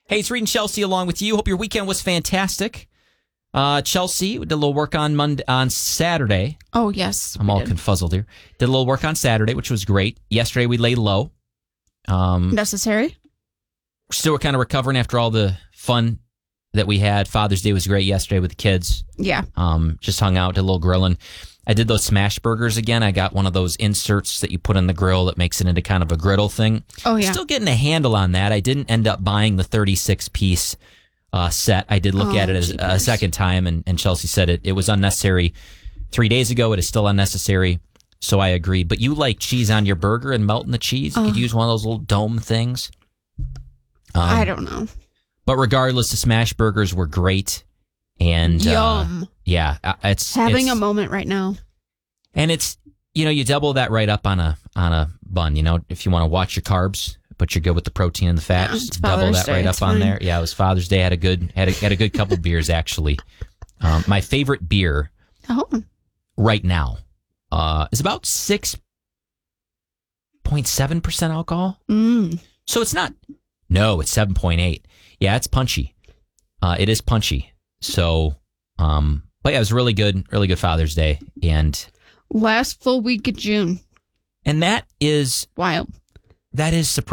Hey, it's Reed and Chelsea along with you. Hope your weekend was fantastic. Chelsea did a little work on Saturday. Oh, yes. I'm all confuzzled here. Did a little work on Saturday, which was great. Yesterday, we laid low. Necessary? Still, we're kind of recovering after all the fun that we had. Father's Day was great yesterday with the kids. Yeah. Just hung out, did a little grilling. I did those smash burgers again. I got one of those inserts that you put in the grill that makes it into kind of a griddle thing. Oh, yeah. Still getting a handle on that. I didn't end up buying the 36-piece set. I did look at it as a second time, and Chelsea said it was unnecessary 3 days ago. It is still unnecessary, so I agreed. But you like cheese on your burger and melting the cheese? You could use one of those little dome things. I don't know. But regardless, the smash burgers were great. And Yum. Yeah, it's having a moment right now. And it's, you double that right up on a bun. If you want to watch your carbs, but you're good with the protein and the fat, just double that right up on there. Yeah, it was Father's Day. Had a good couple beers actually. My favorite beer right now is about 6.7% alcohol. So it's not. No, it's 7.8. Yeah, it's punchy. It is punchy. So, but yeah, it was really good Father's Day, and last full week of June, and that is wild. That is surprising.